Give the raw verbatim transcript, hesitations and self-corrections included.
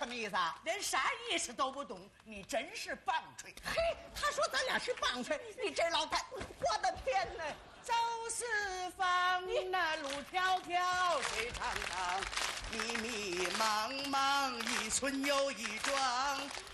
什么意思啊？ 连啥意思都不懂，你真是棒槌！ 嘿，他说咱俩是棒槌，你这老太，我的天哪！ 走四方，那路迢迢，水长长， 迷迷茫茫，一村又一庄。